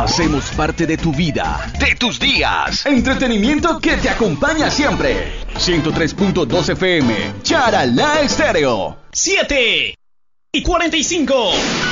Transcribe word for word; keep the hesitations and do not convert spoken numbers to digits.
Hacemos parte de tu vida, de tus días. Entretenimiento que te acompaña siempre. ciento tres punto dos F M, Charalá Estéreo. siete y cuarenta y cinco.